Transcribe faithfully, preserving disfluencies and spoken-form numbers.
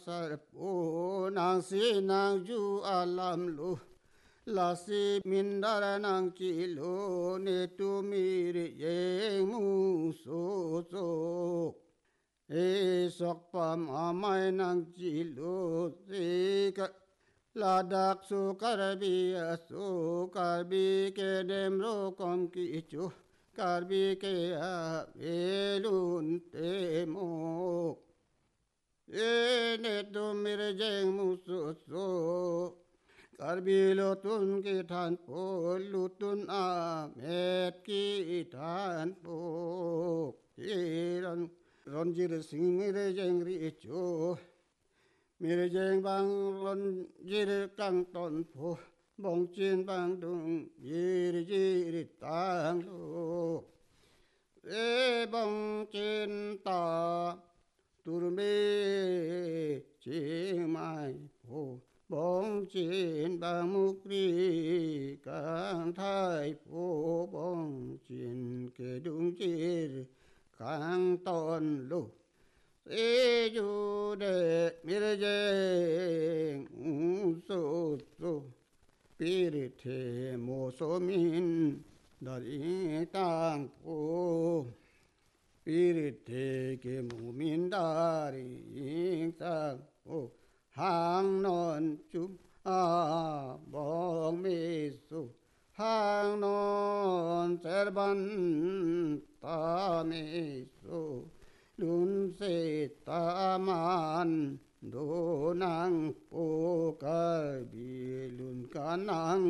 sar po nang si nang ju alam lu la si min dar nang chi lu ne tu mi ri ye mu so so e sok pam amai nang chi lu si ka la dak su kar bi su kar bi ke dem ro kom ki chu kar bi ke a ve lun te mo e ne tu mi ri jeng mu so so kar bi lo tun ki than po lu tun a met ki than po e ron ron ji ri sing mi ri jeng ri chu mi ri jeng bang ron ji ri kang ton po bong chin bang dung ji ri ji ri tang lu e bong chin ta tur me chi mai po bong chin bang muk ri kang thai po bong chin ke dung chi ri kang ton lu e ju de mi ri jeng so so pi ri the mo so min da ri tang po pi ri the ke mo min da ri tang po hang non chum a bong me su hang non ter ban ta me su lun se ta man do nang po ka bi lun ka nang